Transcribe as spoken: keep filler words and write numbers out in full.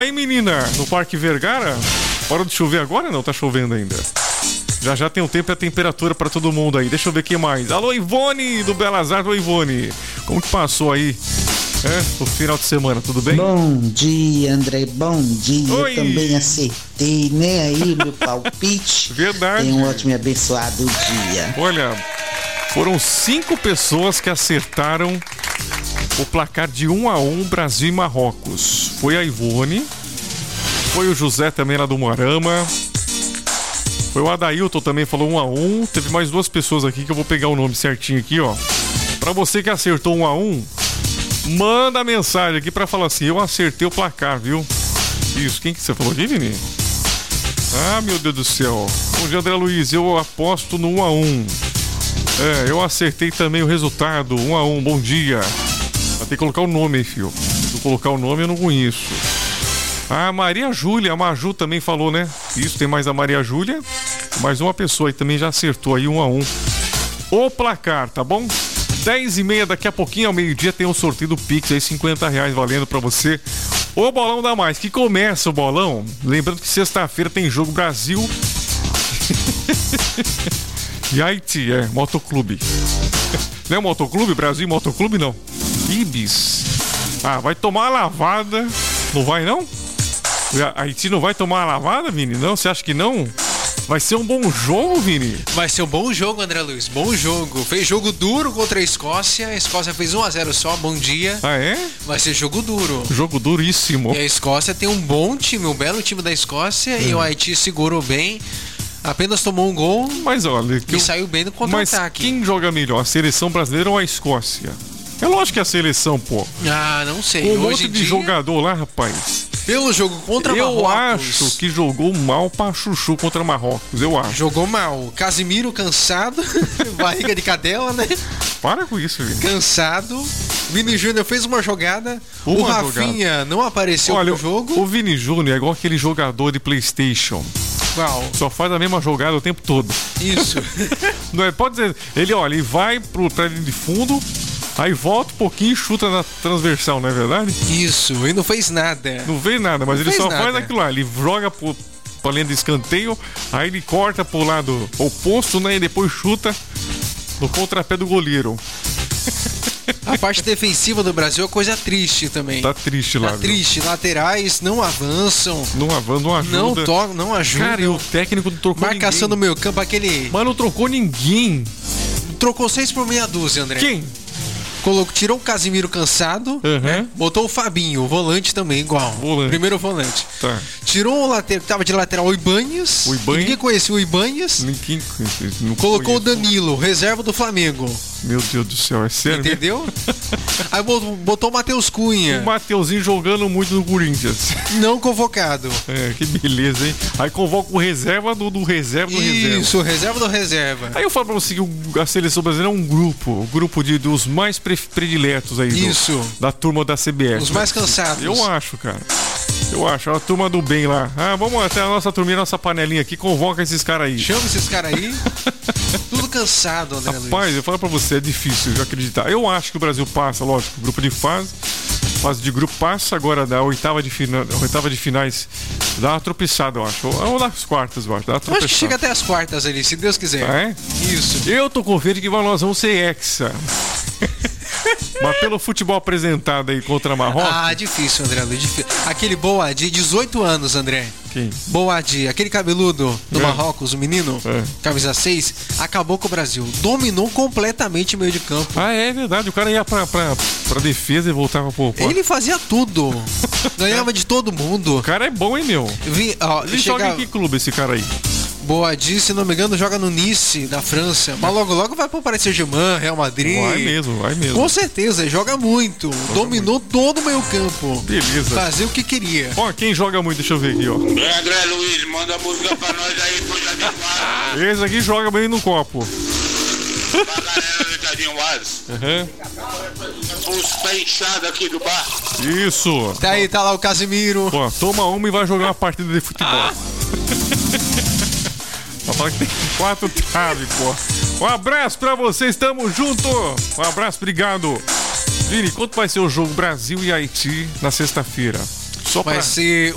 Aí, menina, no Parque Vergara, hora de chover agora? Não, tá chovendo ainda. Já já tem o tempo e a temperatura pra todo mundo aí. Deixa eu ver quem mais. Alô, Ivone, do Belas Artes. Oi, Ivone. Como que passou aí, é, o final de semana, tudo bem? Bom dia, André, bom dia. Oi. Eu também acertei, né, aí, meu palpite. Verdade. Tenha um ótimo e abençoado dia. Olha, foram cinco pessoas que acertaram o placar de um a um Brasil e Marrocos. Foi a Ivone, foi o José também lá do Moarama, foi o Adailton também, falou um a um. Teve mais duas pessoas aqui que eu vou pegar o nome certinho aqui, ó. Pra você que acertou um a um, manda mensagem aqui pra falar assim: eu acertei o placar, viu? Isso, quem que você falou aqui, Vini? Ah, meu Deus do céu. Bom dia, André Luiz, eu aposto no um a um. É, eu acertei também o resultado, um a um, bom dia. Vai ter que colocar o nome aí, filho. Se eu colocar o nome, eu não conheço. A Maria Júlia, a Maju também falou, né? Isso, tem mais a Maria Júlia. Mais uma pessoa aí também já acertou aí um a um. O placar, tá bom? dez e meia, daqui a pouquinho, ao meio-dia, tem um sorteio do Pix aí, cinquenta reais valendo pra você. O Bolão dá mais, que começa o bolão. Lembrando que sexta-feira tem jogo Brasil e Haiti, é, Motoclube. Não é Motoclube? Brasil Motoclube, não. Ibis. Ah, vai tomar uma lavada. Não vai, não? A Haiti não vai tomar uma lavada, Vini? Não? Você acha que não? Vai ser um bom jogo, Vini? Vai ser um bom jogo, André Luiz. Bom jogo. Fez jogo duro contra a Escócia. A Escócia fez um a zero só. Bom dia. Ah, é? Vai ser jogo duro. Jogo duríssimo. E a Escócia tem um bom time, um belo time da Escócia. Hum. E o Haiti segurou bem. Apenas tomou um gol. Mas olha... Que e eu... saiu bem no contra-ataque. Mas quem joga melhor? A seleção brasileira ou a Escócia? É lógico que é a seleção, pô. Ah, não sei. Com um Hoje monte de dia... jogador lá, rapaz. Pelo jogo contra eu Marrocos. Eu acho que jogou mal pra chuchu contra Marrocos, eu acho. Jogou mal. Casimiro cansado, barriga de cadela, né? Para com isso, Vini. Cansado. Vini Júnior fez uma jogada. Uma o Rafinha jogada. não apareceu Olha, no jogo. O Vini Júnior é igual aquele jogador de PlayStation. Qual? Só faz a mesma jogada o tempo todo. Isso. Não é, pode dizer, ele, olha, ele vai pro prédio de fundo, aí volta um pouquinho e chuta na transversal, não é verdade? Isso, e não fez nada. Não fez nada, mas não ele só nada. faz aquilo lá. Ele joga pro, pra linha de escanteio, aí ele corta pro lado oposto, né? E depois chuta no contrapé do goleiro. A parte defensiva do Brasil é coisa triste também. Tá triste lá. Tá triste. Viu? Laterais não avançam. Não avançam, não ajuda. Não tocam, não ajuda. Cara, e o técnico não trocou Marcação ninguém. no meio campo, aquele... Mas não trocou ninguém. Trocou seis por meia dúzia, André. Quem? Colocou, tirou o Casimiro cansado, uhum. né? Botou o Fabinho, o volante também, igual. Volante. Primeiro volante. Tá. Tirou o lateral, que tava de lateral, o Ibanhas. O Ibanhas. Ninguém conhecia o Ibanhas. Ninguém conhecia. Não colocou conheço. o Danilo, reserva do Flamengo. Meu Deus do céu, é sério? Entendeu? Aí botou, botou o Matheus Cunha. O Mateuzinho jogando muito no Corinthians. Não convocado. É, que beleza, hein? Aí convoca o reserva do, do reserva do Isso, reserva. Isso, reserva do reserva. Aí eu falo pra você que a seleção brasileira é um grupo, um grupo de, dos mais prediletos aí. Do, Isso. Da turma da C B F. Os mais cansados. Eu acho, cara. Eu acho, a turma do bem lá. Ah, vamos até a nossa turminha, nossa panelinha aqui, convoca esses caras aí. Chama esses caras aí. Tudo cansado, André Luiz. Rapaz, eu falo pra você, é difícil de acreditar. Eu acho que o Brasil passa, lógico, grupo de fase. Fase de grupo passa, agora da oitava de, fina, oitava de finais dá uma tropeçada, eu acho. Ou das quartas, eu acho. Dá uma tropeçada. Acho que chega até as quartas ali, se Deus quiser. Ah, é? Isso. Eu tô confiante que nós vamos ser hexa. Mas pelo futebol apresentado aí contra Marrocos... Ah, difícil, André Luiz. Difícil. Aquele Boadi, dezoito anos, André. Quem? Boadi, aquele cabeludo do é. Marrocos, o menino, é. camisa seis, acabou com o Brasil. Dominou completamente o meio de campo. Ah, é verdade. O cara ia pra, pra, pra defesa e voltava pro... pro... Ele fazia tudo. Ganhava de todo mundo. O cara é bom, hein, meu? Vi, ó, Ele chega... joga em que clube esse cara aí? Boadi, se não me engano, joga no Nice, da França. Mas logo logo vai pro Paris Saint-Germain, Real Madrid. Vai mesmo, vai mesmo. Com certeza, joga muito. Joga Dominou muito. Todo o meio campo. Beleza. Fazia o que queria. Ó, quem joga muito, deixa eu ver aqui, ó. André Luiz, manda a música pra nós aí, coisa de quadro. Esse aqui joga bem no copo. Pra galera do Jardim Oasis. Uhum. Os pés inchados aqui do bar. Isso. Tá aí, tá lá o Casimiro. Pô, toma uma e vai jogar uma partida de futebol. Ah. Só fala que tem quatro traves, pô. Um abraço pra vocês, tamo junto. Um abraço, obrigado. Vini, quanto vai ser o jogo Brasil e Haiti na sexta-feira? Só vai pra... ser